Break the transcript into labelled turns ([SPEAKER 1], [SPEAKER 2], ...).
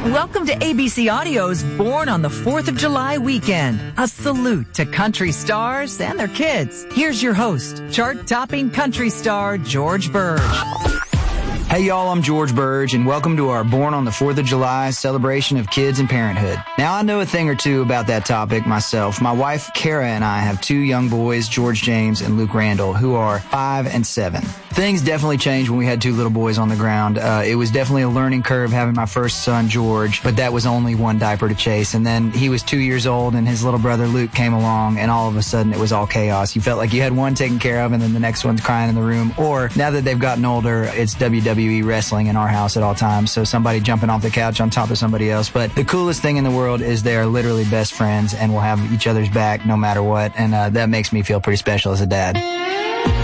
[SPEAKER 1] Welcome to ABC Audio's Born on the 4th of July weekend. A salute to country stars and their kids. Here's your host, chart-topping country star George Burge.
[SPEAKER 2] Hey y'all, I'm George Burge, and welcome to our Born on the 4th of July celebration of kids and parenthood. Now, I know a thing or two about that topic myself. My wife, Kara, and I have two young boys, George James and Luke Randall, who are 5 and 7. Things definitely changed when we had two little boys on the ground. It was definitely a learning curve having my first son, George, but that was only one diaper to chase. And then he was 2 years old, and his little brother, Luke, came along, and all of a sudden it was all chaos. You felt like you had one taken care of, and then the next one's crying in the room. Or, now that they've gotten older, it's WWE wrestling in our house at all times, so somebody jumping off the couch on top of somebody else. But the coolest thing in the world is they are literally best friends and will have each other's back no matter what, and that makes me feel pretty special as a dad.